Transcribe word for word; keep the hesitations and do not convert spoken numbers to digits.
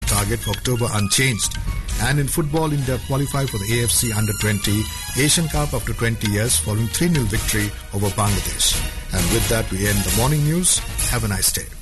target for October unchanged. And in football, India qualified for the A F C Under twenty Asian Cup after twenty years following three nil victory over Bangladesh. And with that, we end the morning news. Have a nice day.